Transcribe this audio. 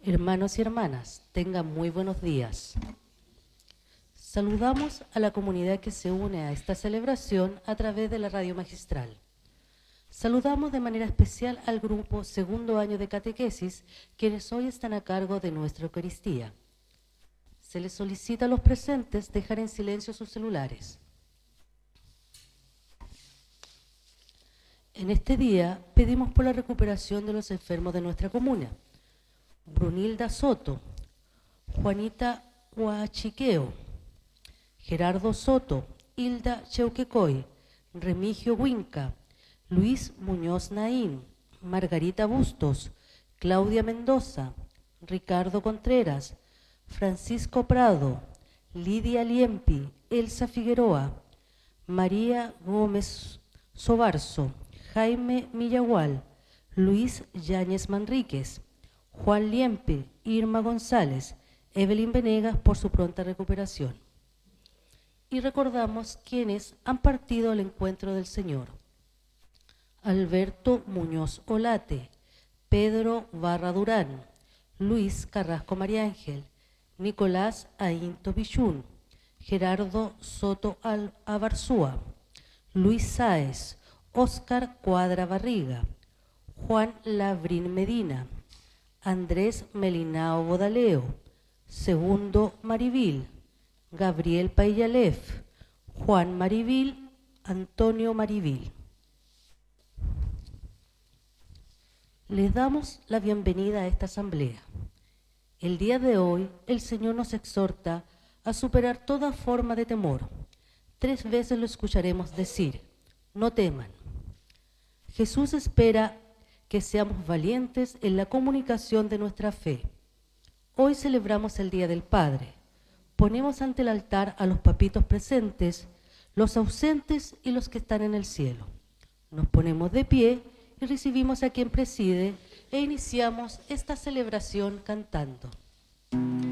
Hermanos y hermanas, tengan muy buenos días. Saludamos a la comunidad que se une a esta celebración a través de la radio magistral. Saludamos de manera especial al grupo segundo año de catequesis, quienes hoy están a cargo de nuestra Eucaristía. Se les solicita a los presentes dejar en silencio sus celulares. En este día pedimos por la recuperación de los enfermos de nuestra comuna. Brunilda Soto, Juanita Huachiqueo, Gerardo Soto, Hilda Cheuquecoy, Remigio Huinca, Luis Muñoz Naín, Margarita Bustos, Claudia Mendoza, Ricardo Contreras, Francisco Prado, Lidia Liempi, Elsa Figueroa, María Gómez Sobarzo, Jaime Millagual, Luis Yáñez Manríquez, Juan Liempe, Irma González, Evelyn Venegas por su pronta recuperación. Y recordamos quienes han partido al encuentro del Señor. Alberto Muñoz Olate, Pedro Barra Durán, Luis Carrasco María Ángel, Nicolás Ainto Bichún, Gerardo Soto Abarzúa, Luis Sáez, Óscar Cuadra Barriga, Juan Labrín Medina, Andrés Melinao Bodaleo, Segundo Marivil, Gabriel Paillalef, Juan Marivil, Antonio Marivil. Les damos la bienvenida a esta asamblea. El día de hoy, el Señor nos exhorta a superar toda forma de temor. 3 veces lo escucharemos decir: no teman. Jesús espera que seamos valientes en la comunicación de nuestra fe. Hoy celebramos el Día del Padre. Ponemos ante el altar a los papitos presentes, los ausentes y los que están en el cielo. Nos ponemos de pie y recibimos a quien preside e iniciamos esta celebración cantando.